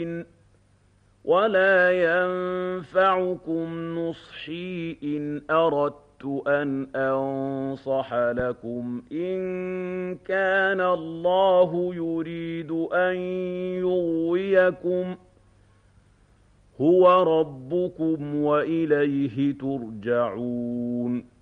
ولا ينفعكم نصحي إن أردت أن أنصح لكم إن كان الله يريد أن يغويكم هو ربكم وإليه ترجعون